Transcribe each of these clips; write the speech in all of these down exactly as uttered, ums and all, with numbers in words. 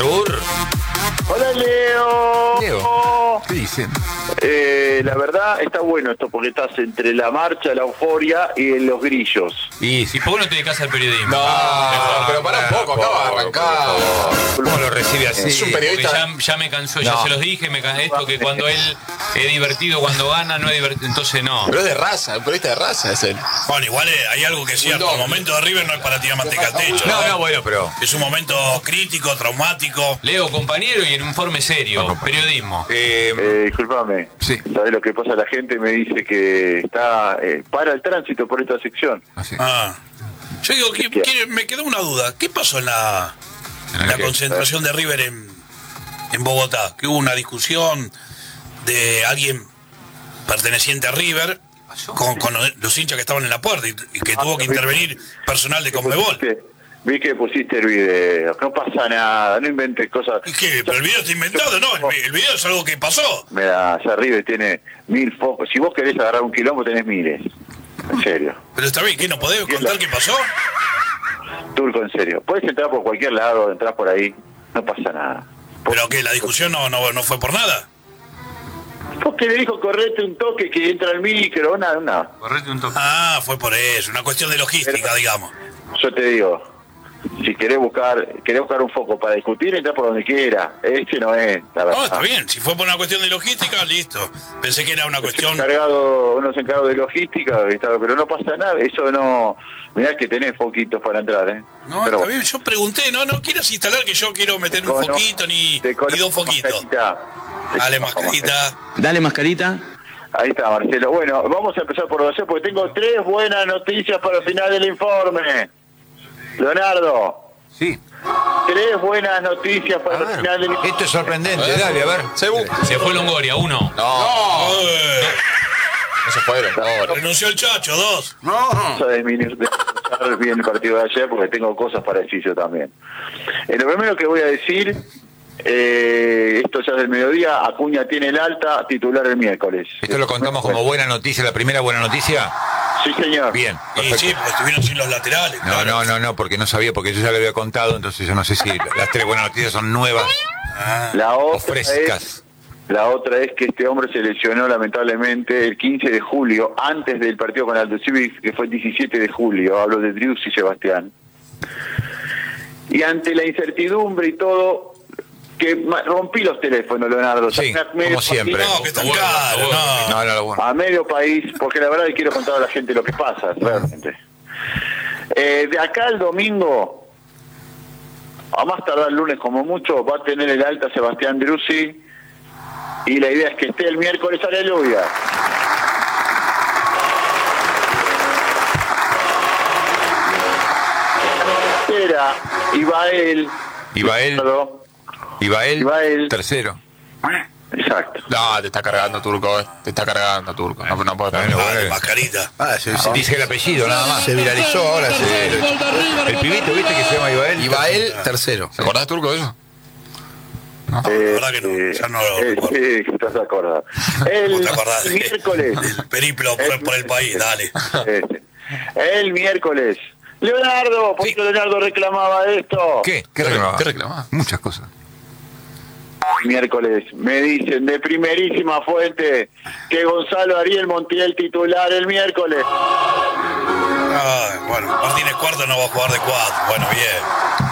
Rur. Hola, Leo. Leo, ¿qué dicen? Eh, la verdad está bueno esto porque estás entre la marcha, la euforia y en los grillos. Y si ¿Y por qué no te dedicas al periodismo? No, Ah, pero pará un poco, acaba de arrancar. ¿cómo lo recibe así? Es un Porque periodista. ya, ya me cansó, ya No. se los dije, me cansé esto, que cuando él es divertido, cuando gana no es divertido, entonces no. Pero es de raza, un periodista de raza es él. Bueno, igual eh, hay algo que es cierto. El momento de River no es para tirar manteca al techo. No, no, bueno, pero... Es un momento crítico, traumático. Leo, compañero, y en un informe serio, periodismo. Eh, Eh, disculpame. Sí. ¿Sabes lo que pasa? La gente me dice que está eh, para el tránsito por esta sección. así. Ah. Yo digo, que, que me quedó una duda. ¿Qué pasó en la, en la qué? concentración de River en, en Bogotá? Que hubo una discusión de alguien perteneciente a River con, con los hinchas que estaban en la puerta y, y que tuvo que intervenir personal de Conmebol. Pusiste- Vi que pusiste el video. No pasa nada, no inventes cosas. ¿Y qué? ¿Pero el video está inventado? No, el, el video es algo que pasó. Mira, allá arriba tiene mil focos. Si vos querés agarrar un quilombo, tenés miles. En serio. Pero está bien, ¿qué? ¿No podés contar qué pasó? Turco, en serio. Puedes entrar por cualquier lado, entrar por ahí. No pasa nada. ¿Pero qué? ¿La discusión no, no, no fue por nada? Porque le dijo correte un toque que entra el micro, nada, nada. Correte un toque. Ah, fue por eso, una cuestión de logística, digamos. Yo te digo, si querés buscar, querés buscar un foco para discutir, entra por donde quiera. Este no es, la verdad. No, está bien, si fue por una cuestión de logística, listo. Pensé que era una cuestión... Encargado, uno se encarga de logística, ¿viste? Pero no pasa nada, eso no. Mirá que tenés foquitos para entrar, ¿eh? No, Pero está bien, yo pregunté, no, no quieras instalar que yo quiero meter un conozco- foquito ni, te ni conozco, dos foquitos. mascarita. Te Dale, conozco, mascarita. Dale, mascarita. Ahí está, Marcelo. Bueno, vamos a empezar por ayer porque tengo tres buenas noticias para el final del informe. Leonardo, Sí. tres buenas noticias A para el ver, final del informe. esto es sorprendente, dale, a ver. Sebu. Se fue Longoria, uno. No, Eh, no se fueron. No, renunció el Chacho, dos. Vamos a disminuir disminuir bien el partido de ayer porque tengo cosas para decir yo también. Eh, lo primero que voy a decir, eh, esto ya es del mediodía, Acuña tiene el alta, titular el miércoles. Esto lo contamos como buena noticia, la primera buena noticia. Sí, señor. Bien, Y perfecto. sí, porque estuvieron sin los laterales. No, claro. no, no, no, porque no sabía, porque yo ya lo había contado, entonces yo no sé si las tres buenas noticias son nuevas Ah, La o otra frescas. es, la otra es que este hombre se lesionó lamentablemente el quince de julio, antes del partido con Aldo Civic, que fue el diecisiete de julio, hablo de Driussi Sebastián. Y ante la incertidumbre y todo, que ma- rompí los teléfonos, Leonardo. Sí, A medio como siempre. no, que están Bueno, caros, bueno. no. No, no, lo bueno. A medio país, porque la verdad que quiero contar a la gente lo que pasa, realmente. Eh, de acá al domingo, a más tardar el lunes como mucho, va a tener el alta Sebastián Driussi, y la idea es que esté el miércoles, aleluya. Era Ibael. Ibael. Ibael, Ibael. tercero. Exacto. No, te está cargando Turco, eh. Te está cargando Turco. No, no puede Bueno, Dale, bueno. mascarita. Ah, se, se- Dice el apellido nada más. se viralizó ahora. Se, El pibito, ¿viste que se llama Ibael? Ibael, tercero. ¿Te acordás, Turco, de eso? La verdad que no, Eh, ya no lo eh, recuerdo. sí, que estás acordado. El ¿Vos te acordás? miércoles. El periplo por, por el país, dale. Este. El miércoles. Leonardo, ¿por qué Leonardo reclamaba esto? ¿Qué? ¿Qué reclamaba? ¿Qué reclamaba? Muchas cosas. El miércoles me dicen de primerísima fuente que Gonzalo Ariel Montiel titular el miércoles. Ay, bueno, Martínez Cuarto no va a jugar de cuatro. Bueno, bien.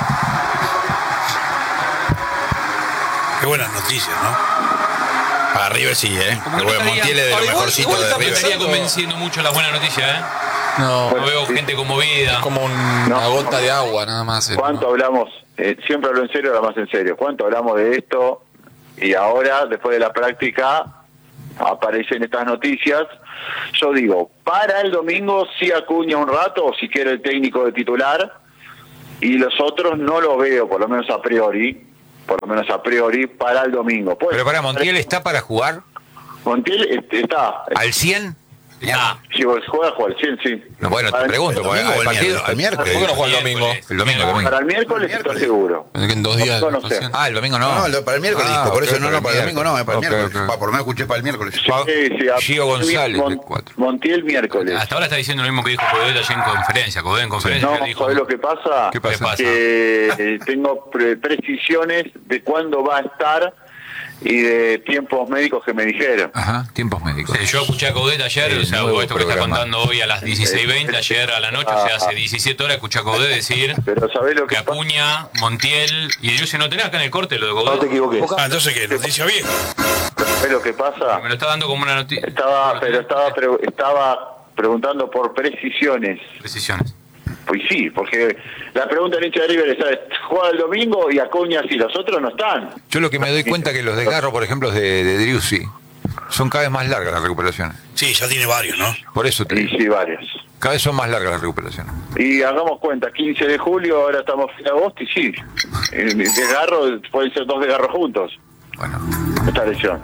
Qué buenas noticias, ¿no? Para River sí, ¿eh? Como que El no buen estaría- Montiel es de lo Ahora, igual- mejorcito igual de está Me River. estaría pensando- convenciendo mucho las buenas noticias, ¿eh? No, No veo sí. gente conmovida. como un- No. una gota de agua, nada más. eh. ¿Cuánto hablamos? Eh, siempre hablo en serio, ahora más en serio. ¿Cuánto hablamos de esto? Y ahora, después de la práctica, aparecen estas noticias. Yo digo, para el domingo sí Acuña un rato, o si quiere el técnico de titular, y los otros no lo veo, por lo menos a priori, por lo menos a priori, para el domingo. Pues, Pero para Montiel está para jugar Montiel este, está. al cien. Está. Si vos juega, juega, sí, sí. No, bueno, te Para- pregunto, porque domingo o el el partido, miércoles? el miércoles. ¿Por qué no juega el domingo? El domingo, el domingo. Para el miércoles está seguro. Es que en dos días. No, no sé. recién. Ah, el domingo no. No, lo- para el miércoles Ah, dijo, por ok, eso no, no, para el domingo no, es para el Ok, miércoles. ok. Pa, por lo menos escuché para el miércoles. Pa- Sí, sí, a- Gio González, Mon- de cuatro. Montiel miércoles. Hasta ahora está diciendo lo mismo que dijo Codet ayer en conferencia. Codet en conferencia No, ayer dijo. ¿sabés lo que pasa? ¿Qué pasa? Que eh, tengo pre- precisiones de cuándo va a estar y de tiempos médicos que me dijeron. Ajá, tiempos médicos. Sí, yo escuché a Codet ayer, El o sea, nuevo esto que está programa. contando hoy a las dieciséis veinte, ayer a la noche, o sea, hace diecisiete horas escuché a Codet decir Pero ¿sabés lo que que pasa? Acuña, Montiel, y yo no tenés acá en el corte lo de Codet. equivoques. Ah, entonces, ¿qué? Noticia vieja. ¿Sabés lo que pasa? Me lo está dando como una noticia. Estaba, pero estaba, pre- estaba preguntando por precisiones. Precisiones. Pues sí, porque la pregunta del hincha de River es, ¿sabes? ¿Juega el domingo y Acuña sí? Los otros no están. Yo lo que me doy cuenta que los de Garro, por ejemplo, de, de Driussi, son cada vez más largas las recuperaciones. Sí, ya tiene varios, ¿no? Por eso te Y digo. sí, varios. Cada vez son más largas las recuperaciones. Y hagamos cuenta, quince de julio, ahora estamos en agosto y sí. Eh, De Garro, pueden ser dos de Garro juntos, Bueno, esta lesión.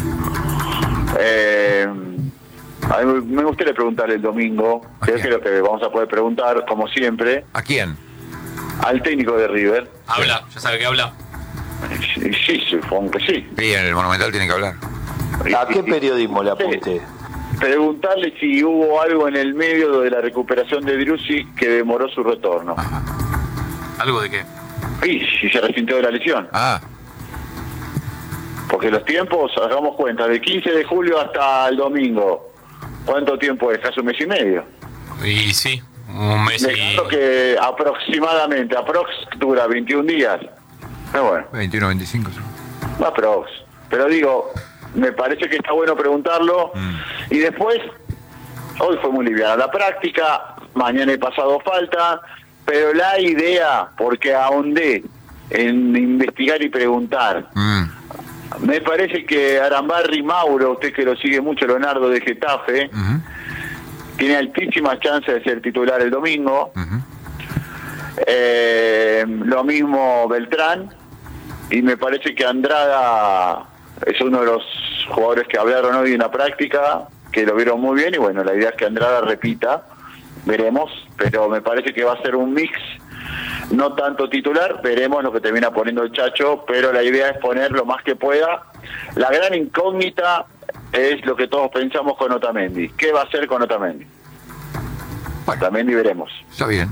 Eh, a mí me gustaría preguntarle el domingo, ¿A que quién? es lo que vamos a poder preguntar, como siempre, ¿a quién? al técnico de River. Habla, ya sabe que habla. Sí, sí, supongo que sí. Sí, en el Monumental tiene que hablar. ¿A qué periodismo le apunte? Preguntarle si hubo algo en el medio de la recuperación de Driussi que demoró su retorno. ¿Algo de qué? Y si se resintió de la lesión. Ah, Porque los tiempos, hagamos cuenta, del quince de julio hasta el domingo, ¿cuánto tiempo es? Casi un mes y medio. Y sí, un mes Me y... creo que aproximadamente, aprox dura veintiún días. Pero bueno, veintiuno, veinticinco. sí. más prox. Pero digo, me parece que está bueno preguntarlo. Y después, hoy fue muy liviana la práctica, mañana y pasado falta, pero la idea, porque ahondé en investigar y preguntar, Mm. me parece que Arambarri Mauro, usted que lo sigue mucho, Leonardo de Getafe, Ujú, tiene altísimas chances de ser titular el domingo. ujú. Eh, lo mismo Beltrán, y me parece que Andrada es uno de los jugadores que hablaron hoy en la práctica, que lo vieron muy bien, y bueno, la idea es que Andrada repita, veremos, pero me parece que va a ser un mix, no tanto titular, veremos lo que termina poniendo el Chacho, pero la idea es poner lo más que pueda. La gran incógnita es lo que todos pensamos con Otamendi. ¿Qué va a hacer con Otamendi? Otamendi veremos. Está bien.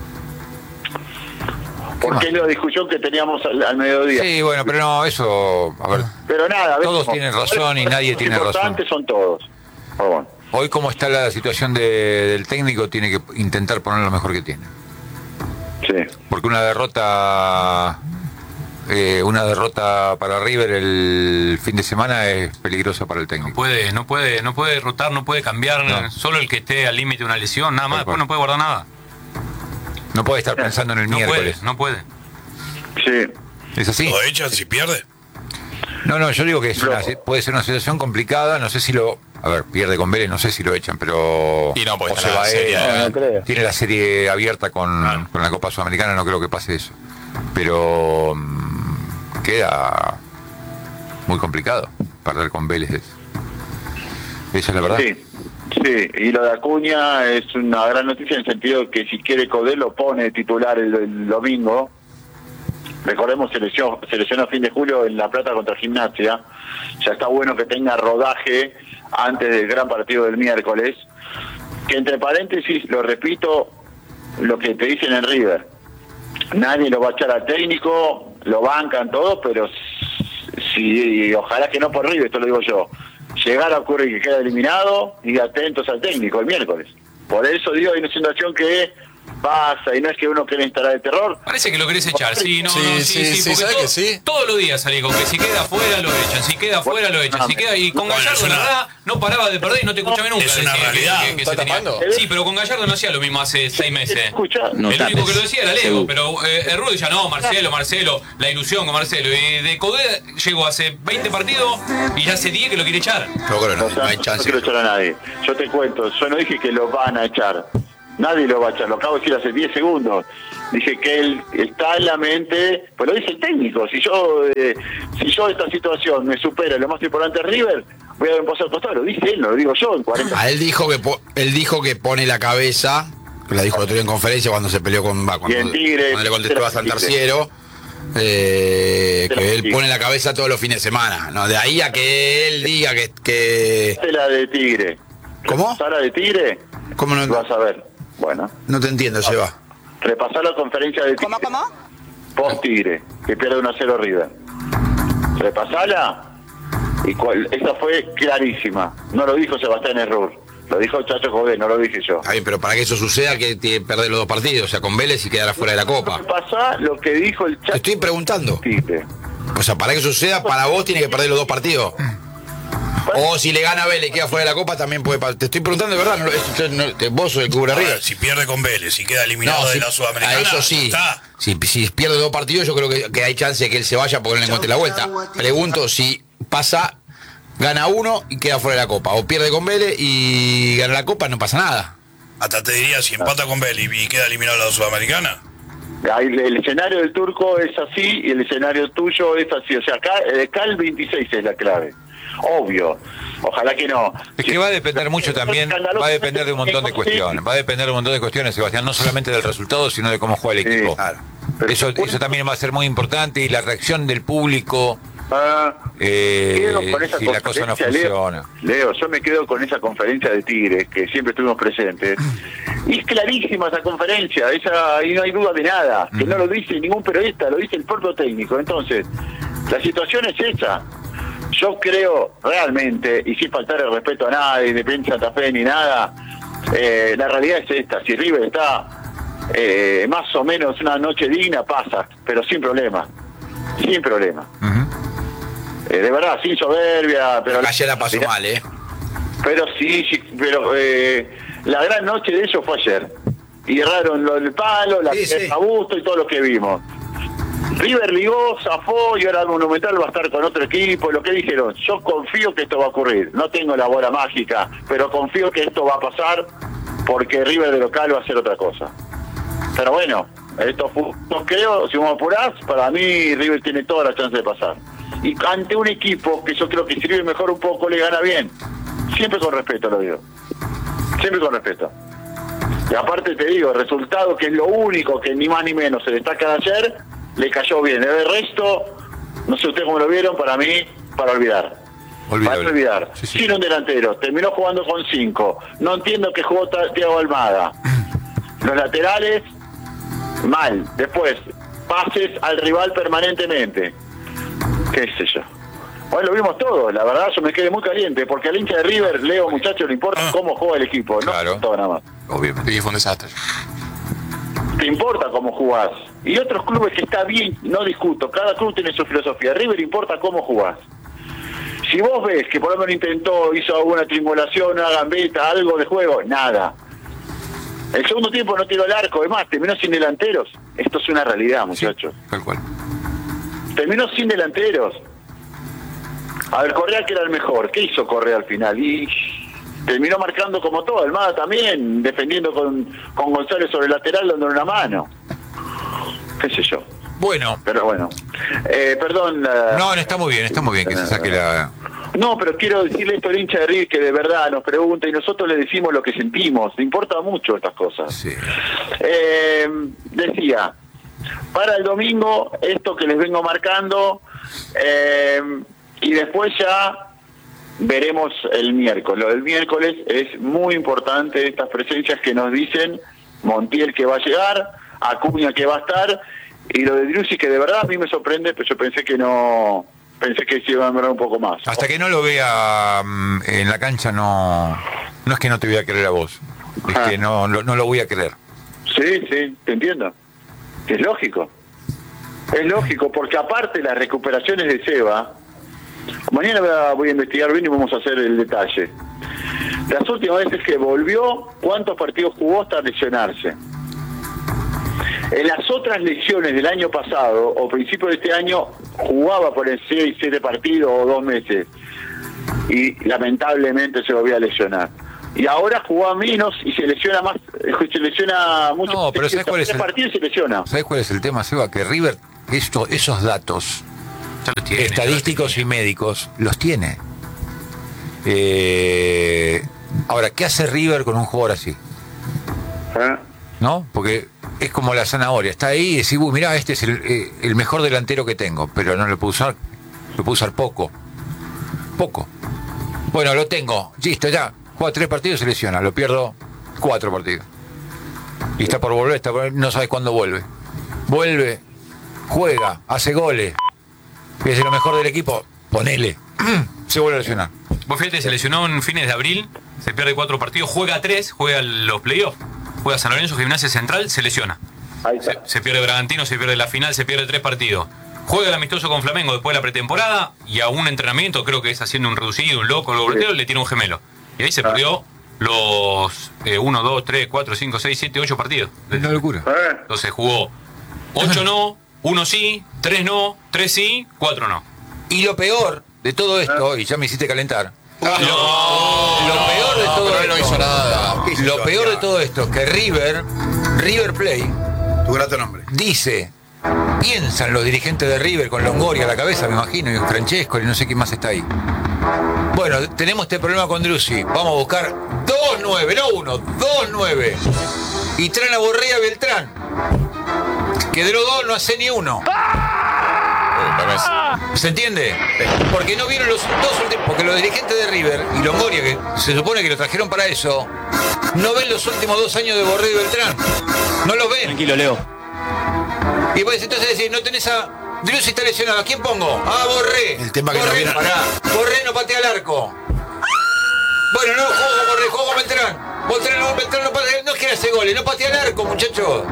Porque es la discusión que teníamos al, al mediodía. Sí, bueno, pero no, eso, a ver, Pero nada, Todos veremos. tienen razón y nadie Los tiene razón. importantes son todos. Pero bueno. hoy como está la situación de- del técnico, tiene que intentar poner lo mejor que tiene. Sí. Porque una derrota, eh, una derrota para River el fin de semana es peligrosa para el No técnico. puede, no puede, no puede rotar, no puede cambiar, No. solo el que esté al límite de una lesión, nada más, Tal después cual. no puede guardar nada. No puede estar pensando en el No puede, miércoles. no puede. Sí. ¿Es así? Lo echan si pierde. No, no, yo digo que es No. una, puede ser una situación complicada, no sé si lo... A ver, pierde con Vélez, no sé si lo echan, pero... Y no, porque o está se la va serie, él, no, no creo. tiene la serie abierta con, Claro. con la Copa Sudamericana, no creo que pase eso. Pero mm, queda muy complicado perder con Vélez. Esa es la verdad. Sí. Sí, y lo de Acuña es una gran noticia en el sentido de que si quiere Codé lo pone titular el, el domingo. Recordemos, se lesionó, se lesionó a fin de julio en La Plata contra Gimnasia. Ya está bueno que tenga rodaje antes del gran partido del miércoles. Que entre paréntesis, lo repito, lo que te dicen en River. Nadie lo va a echar al técnico, lo bancan todo, pero si, y ojalá que no por River, esto lo digo yo. Llegar a ocurrir que queda eliminado y atentos al técnico el miércoles. Por eso digo, hay una situación que pasa y no es que uno quiera instalar el terror. Parece que lo querés echar, sí, no, Sí, no, sí, sí, sí, sí, porque ¿sabe todo- que sí? todos los días salí con que si queda afuera lo echan, si queda afuera lo echan, si queda, y con Bueno, Gallardo es la una- verdad no paraba de perder y no te escuchaba nunca. Es una decir que- realidad. que- que ¿Está se tenía- tapando? Sí, pero con Gallardo no hacía lo mismo hace seis meses. Escucha, el único que lo decía era Leo, pero eh, el Rudo decía, no, Marcelo, Marcelo, la ilusión con Marcelo. Y de Codé llegó hace veinte partidos y ya hace diez que lo quiere echar. Yo creo que no, o sea, no hay no chance. quiero echar a nadie. Yo te cuento, yo no dije que lo van a echar. Nadie lo va a echar, lo acabo de decir hace diez segundos. Dice que él está en la mente, pues lo dice el técnico, si yo eh, si yo esta situación me supera, lo más importante es River, voy a dar un paso al costado, lo dice él, no lo digo yo en cuarenta. A él dijo que po- él dijo que pone la cabeza, que la dijo el otro día en conferencia cuando se peleó con va, cuando, y en Tigre, cuando le contestó a Santarciero, eh, que él pone la cabeza todos los fines de semana, ¿no? De ahí a que él diga que... que... la de Tigre. ¿Cómo? ¿Sala de Tigre? ¿Cómo no? Vas a ver. Bueno. No te entiendo, Seba. Repasar la conferencia de Tigre. ¿Cómo, cómo? Post Tigre, que pierde uno a cero River. Repasala. Y cual, esa fue clarísima. No lo dijo Sebastián Errur. Lo dijo el Chacho Jové, no lo dije yo. Está bien, pero para que eso suceda, que tiene que perder los dos partidos, o sea, con Vélez y quedar fuera de la Copa. Repasá lo que dijo el Chacho. Te estoy preguntando. Tigre. O sea, para que eso suceda, para vos tiene que perder los dos partidos. O si le gana a Vélez y queda fuera de la Copa, también puede... Te estoy preguntando de verdad, no, es- no, que vos sos el que cubre River. Si pierde con Vélez y queda eliminado de si- la Sudamericana, a eso sí. está. Si, si pierde dos partidos, yo creo que, que hay chance de que él se vaya porque no le encuentre la vuelta. Pregunto si pasa, gana uno y queda fuera de la Copa. O pierde con Vélez y gana la Copa, no pasa nada. Hasta te diría, si empata con Vélez y queda eliminado de la Sudamericana. Ahí, el escenario del turco es así y el escenario tuyo es así. O sea, acá, acá el veintiséis es la clave. Obvio. Ojalá que no. Es que va a depender mucho también, va a depender de un montón de cuestiones, va a depender de un montón de cuestiones, Sebastián, no solamente del resultado, sino de cómo juega el Sí, equipo. claro. Eso, eso también va a ser muy importante y la reacción del público, Ah, eh, quedo con esa si la cosa no conferencia, funciona. Leo, Leo, yo me quedo con esa conferencia de Tigres, que siempre estuvimos presentes. Y es clarísima esa conferencia, esa, ahí no hay duda de nada, que no lo dice ningún periodista, lo dice el propio técnico. Entonces, la situación es esa. Yo creo realmente, y sin faltar el respeto a nadie, de prensa Santa Fe ni nada, eh, la realidad es esta: si River está eh, más o menos una noche digna, pasa, pero sin problema, sin problema. Eh, de verdad, sin soberbia, pero... Ayer la pasó mal, ¿eh? Pero sí, sí, pero eh, la gran noche de ellos fue ayer. Y erraron lo del palo, la Sí, sí. a gusto y todo lo que vimos. River ligó, zafó y ahora el Monumental va a estar con otro equipo. Lo que dijeron, yo confío que esto va a ocurrir. No tengo la bola mágica, pero confío que esto va a pasar porque River de local va a hacer otra cosa. Pero bueno, esto fue, no creo, si vos me apurás, para mí River tiene toda la chance de pasar. Y ante un equipo que yo creo que si River mejor un poco, le gana bien. Siempre con respeto lo digo. Siempre con respeto. Y aparte te digo, el resultado que es lo único que ni más ni menos se destaca de ayer, le cayó bien. El resto, no sé ustedes cómo lo vieron, para mí, para olvidar. Olvidable. Para olvidar. Sí, sí. Sin un delantero, terminó jugando con cinco. No entiendo que jugó Thiago Almada. Los laterales, mal. Después, pases al rival permanentemente. Qué sé yo. Hoy lo vimos todo, la verdad yo me quedé muy caliente, porque al hincha de River, Leo, muchachos, le importa cómo juega el equipo, no Claro. todo nada más. Obviamente. Sí, fue un desastre. Te importa cómo jugás. Y otros clubes que está bien, no discuto, cada club tiene su filosofía. River importa cómo jugás. Si vos ves que por lo menos intentó, hizo alguna triangulación, una gambeta, algo de juego, nada. El segundo tiempo no tiró el arco, además, terminó sin delanteros. Esto es una realidad, muchachos. Tal cual. Terminó sin delanteros. A ver, Correa que era el mejor. ¿Qué hizo Correa al final? Y terminó marcando como todo. Almada también, defendiendo con, con González sobre el lateral, dándole una mano. ¿Qué sé yo? Bueno, Pero bueno. Eh, perdón. eh, no, no, está muy bien, está muy bien que se saque la... No, pero quiero decirle esto al hincha de River que de verdad nos pregunta y nosotros le decimos lo que sentimos. Le importa mucho estas cosas. Sí. Eh, decía, para el domingo, esto que les vengo marcando, eh, y después ya veremos el miércoles. Lo del miércoles es muy importante, estas presencias que nos dicen Montiel que va a llegar, Acuña que va a estar, y lo de Driussi que de verdad a mí me sorprende, pero yo pensé que no, pensé que se iba a demorar un poco más. Hasta que no lo vea mm, en la cancha, no no es que no te voy a creer a vos, es Ah. que no, lo- no lo voy a creer. Sí, sí, te entiendo. Es lógico. Es lógico, porque aparte las recuperaciones de Seba, mañana voy a, voy a investigar bien y vamos a hacer el detalle. Las últimas veces que volvió, ¿cuántos partidos jugó hasta lesionarse? En las otras lesiones del año pasado, o principio de este año, jugaba por el seis, siete partidos o dos meses. Y lamentablemente se volvía a lesionar. y ahora jugaba menos y se lesiona más, se lesiona mucho. No, pero ¿sabes cuál es el partido se lesiona? ¿Sabes cuál es el tema, Seba? Que River, esto, esos datos Ya lo tiene, estadísticos y médicos los tiene. Eh, ahora, ¿qué hace River con un jugador así? ¿Eh? ¿No? Porque es como la zanahoria, está ahí y decís, uy, mirá, este es el, eh, el mejor delantero que tengo, pero no lo puedo usar, lo puedo usar poco. Poco. Bueno, lo tengo, listo, ya. Juega tres partidos y se lesiona, lo pierdo cuatro partidos. Y está por volver, está por, no sabes cuándo vuelve. Vuelve, juega, hace goles. Es lo mejor del equipo, ponele. Se vuelve a lesionar. Vos fíjate, se lesionó en fines de abril, se pierde cuatro partidos, juega tres, juega los playoffs, juega San Lorenzo, Gimnasia Central, se lesiona. Ahí Se, está. se pierde Bragantino, se pierde la final, se pierde tres partidos. Juega el amistoso con Flamengo después de la pretemporada y a un entrenamiento, creo que es haciendo un reducido, un loco, algo volteo, le tira un gemelo. Y ahí se perdió los uno, dos, tres, cuatro, cinco, seis, siete, ocho partidos. Es una locura. ¿Eh? Entonces jugó ocho no, uno sí, tres no, tres sí, cuatro no. Y lo peor de todo esto, y ya me hiciste calentar. Lo peor de todo pero él no esto, hizo nada. Lo peor de todo esto es que River, River Play, Tu grato nombre. dice, piensan los dirigentes de River con Longoria a la cabeza, me imagino, y Francesco y no sé quién más está ahí. Bueno, tenemos este problema con Drussi. Vamos a buscar dos nueve, no uno, dos nueve. Y traen a Borré a Beltrán. Que de los dos no hace ni uno. ¿Se entiende? Porque no vieron los dos últimos. Porque los dirigentes de River y Longoria, que se supone que lo trajeron para eso, no ven los últimos dos años de Borré y Beltrán. No los ven. Tranquilo, Leo. Y pues entonces decís, no tenés a. Drussi está lesionado, ¿a quién pongo? Ah, Borré. El tema que no Borré, vieron. pará. Borré no patea al arco. Bueno, no juego con Borré, juego con Beltrán. Beltrán no, Beltrán no patea, no quiere hacer goles, no patea al arco, muchachos.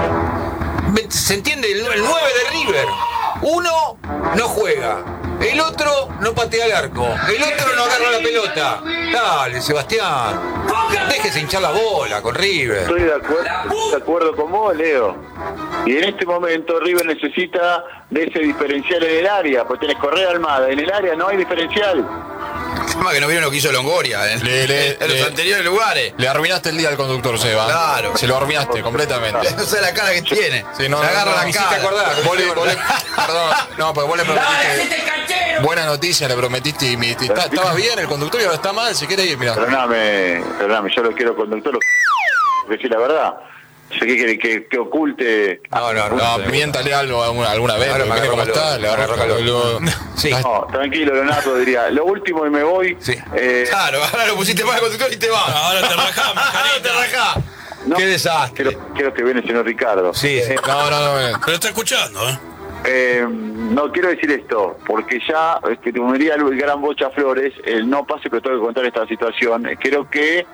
¿Se entiende? El, el nueve de River. Uno no juega. El otro no patea al arco. El otro no agarra la pelota. Dale, Sebastián. Déjese hinchar la bola con River. Estoy de acuerdo, estoy de acuerdo con vos, Leo. Y en este momento River necesita de ese diferencial en el área, pues tenés Correa, Almada. En el área no hay diferencial. El tema que no vieron lo que hizo Longoria, ¿eh? Le- le- en los le- anteriores lugares. Le arruinaste el día al conductor, Seba. Claro. Se lo arruinaste completamente. No sé la cara que tiene. Sí, no, Se no, agarra no, la me cara. hiciste acordar. Vos le- vos le- perdón, no, porque vos le prometiste. Buena noticia, le prometiste. Y me, y está- estabas bien, el conductor y ahora está mal. Si quiere ir, mira. Perdóname, perdóname, yo lo quiero conductor, lo que decir la verdad. Sé que quiere que, que oculte. No, no, No, miéntale algo alguna, alguna vez. Ahora me Mire cómo agarró está, calor, le agarró me agarró calor. calor. Sí. No, tranquilo, Leonardo diría. Lo último y me voy. Sí. Eh, Claro, ahora lo pusiste más al conductor y te vas. Ahora te rajamos, Ahora te rajás. no, Qué desastre. Creo, creo que viene el señor Ricardo. Sí, sí. No, no, no. Pero está escuchando, ¿eh? Eh, no quiero decir esto, porque ya, es que como diría el gran Bocha Flores, el no pase, pero tengo que contar esta situación. Creo que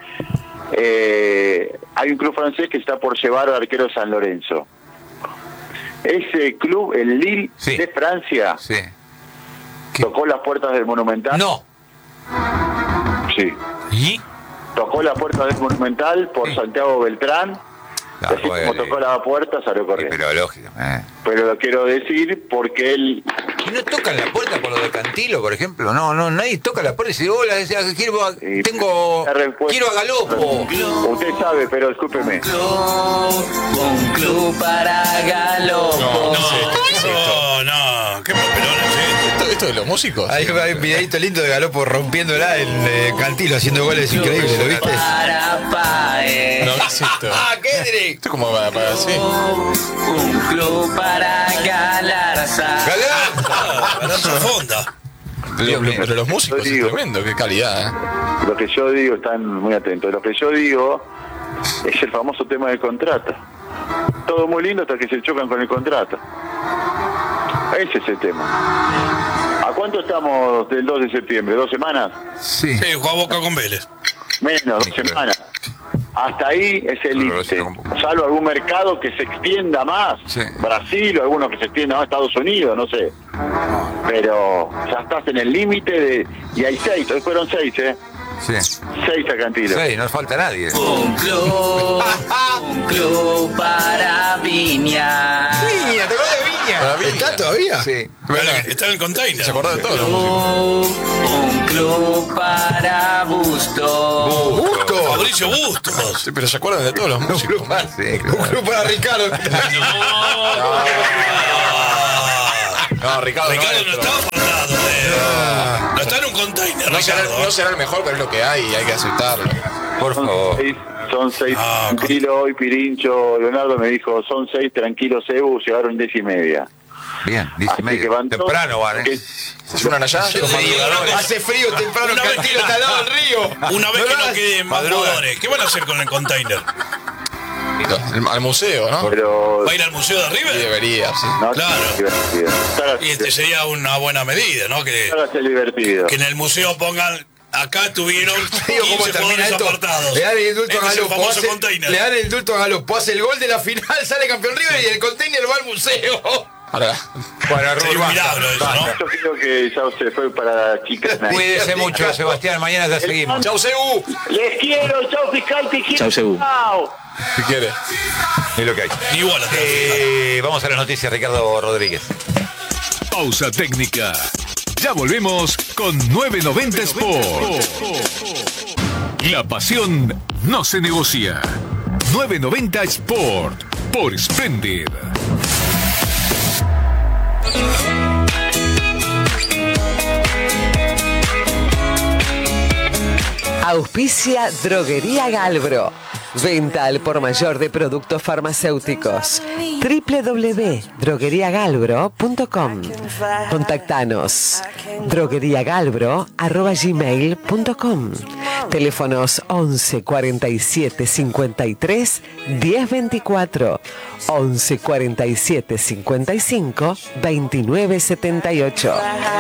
eh, hay un club francés que está por llevar al arquero San Lorenzo. Ese club, el Lille Sí. de Francia, Sí. ¿Qué? tocó las puertas del Monumental. No. Sí. ¿Y? Tocó las puertas del Monumental por Sí. Santiago Beltrán. No, Así como bueno, tocó la puerta, salió corriendo. Pero lógico. Eh. Pero lo quiero decir porque él... ¿Y no tocan la puerta por lo de Cantilo, por ejemplo? No, no, nadie toca la puerta y dice, hola, decía, quiero a, Y- tengo, la respuesta- quiero a Galopo. Usted sabe, pero discúlpeme. Un club para Galopo. No, no, qué papelón es ¿Esto, esto de los músicos? Hay, hay un videito lindo de Galopo rompiéndola en eh, Cantilo, haciendo goles increíbles, ¿lo viste? Para Paez. No, ¿qué es esto? ¡Ah, Kendrick! Esto es como para, para así. Un club para Galarza. esto. Galarza Fonda. Pero, mío. pero los músicos Yo es digo. tremendo, qué calidad, ¿eh? Lo que yo digo, están muy atentos, lo que yo digo es el famoso tema del contrato. Todo muy lindo hasta que se chocan con el contrato. Ese es el tema. ¿A cuánto estamos del dos de septiembre? ¿Dos semanas? Sí. Sí, jugó a Boca con Vélez. Menos, dos semanas. Hasta ahí es el Pero lo límite. sigo un poco. Salvo algún mercado que se extienda más. Sí. Brasil o alguno que se extienda más, Estados Unidos, no sé. Pero ya estás en el límite de... Y hay seis, hoy fueron seis, ¿eh? Sí. Seis a Cantilo. Sí, no falta nadie. Un club. Un club para Viña. Viña, te acuerdas de Viña. Viña. ¿Está todavía? Sí. Está en el container. Se acordó de todo. ¿no? Un club para Busto. Busto. Fabricio Bustos. Sí, pero se acuerdan de todos los músicos. Sí, Un claro. club para Ricardo. No, Ricardo, Ricardo no no, está faltado. eh. No está en un container, no, será, Ricardo. no será el mejor, pero es lo que hay y hay que aceptarlo. Por Son favor. seis, son seis Ah, tranquilos hoy, Pirincho. Leonardo me dijo, son seis tranquilos, Ebu, llegaron diez y media. Bien, diez y Así media. que van todos- Temprano van, que- ¿eh? ¿Se unan allá? Yo te digo una cosa. Hace frío temprano, Una el vez Castillo que- está al lado del río. Una vez que no hagas- queden más Madruga. jugadores, ¿qué van a hacer con el container? Al, al museo, ¿no? Pero... ¿Va a ir al museo de Sí, River? debería, sí. No, Claro. divertido. Y este sería una buena medida, ¿no? Que, Hágase divertido. que en el museo pongan, acá tuvieron Digo, ¿cómo quince termina jugadores esto? apartados. Le dan el indulto Este a es el Galopo. famoso hace- container. Le dan el indulto a Galopo. Hace el gol de la final, sale campeón River y el container va al museo. Ahora, Bueno, Sería Rubén, un milagro eso, ¿no? Yo creo que ya se fue para la chicana. cuídese mucho, Sebastián. Mañana ya seguimos. Chau, Sebu. Les quiero, chao fiscal, te quiero. Chau, Sebu. Chao. si quiere. Es lo que hay. Ni igual. Eh, vamos a las noticias, Ricardo Rodríguez. Pausa técnica. Ya volvemos con nueve noventa Sport. La pasión no se negocia. nueve noventa Sport por Splendid. Auspicia Droguería Galbro. Venta al por mayor de productos farmacéuticos. doble u doble u doble u punto droguería galbro punto com. Contactanos. drogueriagalbro arroba gmail punto com. Teléfonos once cuarenta y siete cincuenta y tres diez veinticuatro, once cuarenta y siete cincuenta y cinco veintinueve setenta y ocho.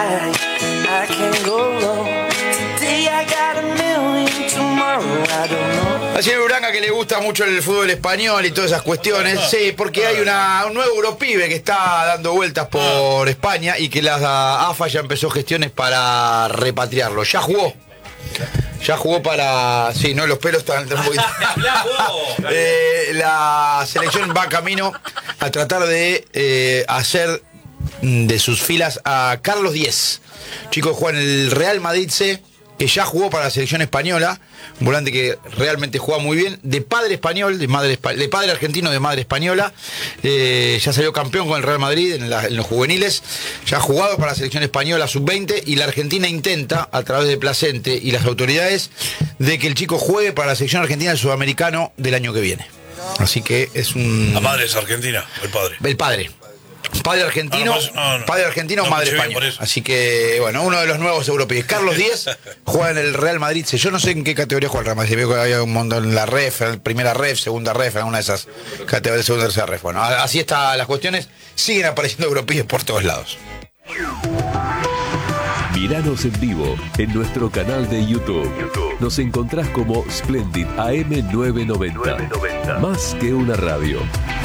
Al señor Uranga que le gusta mucho el fútbol español y todas esas cuestiones. Sí, porque hay una, un nuevo Europibe que está dando vueltas por España y que la A F A ya empezó gestiones para repatriarlo. Ya jugó. Ya jugó para... Sí, no, los pelos están... están un poquito- Eh, la selección va camino a tratar de eh, hacer de sus filas a Carlos Díez. Chico, juega en el Real Madrid C, que ya jugó para la selección española, un volante que realmente juega muy bien, de padre español, de madre espa- de padre argentino, de madre española, eh, ya salió campeón con el Real Madrid en, la- en los juveniles, ya ha jugado para la selección española sub veinte y la Argentina intenta, a través de Placente y las autoridades, de que el chico juegue para la selección argentina del sudamericano del año que viene. Así que es un... La madre es argentina, el padre. El padre. Padre argentino, No, no, no, no. padre argentino, No, madre escuché bien española. por eso. Así que, bueno, uno de los nuevos europeos. Carlos Díez juega en el Real Madrid. Yo no sé en qué categoría juega el Real Madrid. Veo que había un montón en la ref, en primera ref, segunda ref, en una de esas categorías, segunda, tercera ref. Bueno, así están las cuestiones. Siguen apareciendo europeos por todos lados. Míranos en vivo en nuestro canal de YouTube. Nos encontrás como Splendid A M nueve noventa. Más que una radio.